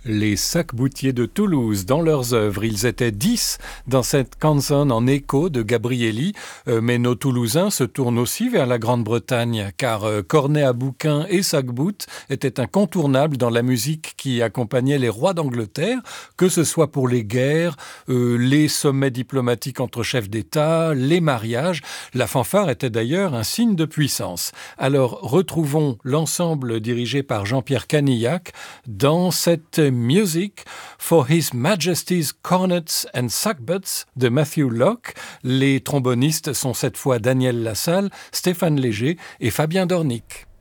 Les sac-boutiers de Toulouse, dans leurs œuvres, ils étaient 10 dans cette canzone en écho de Gabrieli, mais nos Toulousains se tournent aussi vers la Grande-Bretagne, car cornet à bouquin et sac-bout étaient incontournables dans la musique qui accompagnait les rois d'Angleterre, que ce soit pour les guerres, les sommets diplomatiques entre chefs d'État, les mariages. La fanfare était d'ailleurs un signe de puissance. Alors retrouvons l'ensemble dirigé par Jean-Pierre Canillac dans cette Music for His Majesty's Cornets and Sackbuts de Matthew Locke. Les trombonistes sont cette fois Daniel Lassalle, Stéphane Léger et Fabien Dornic.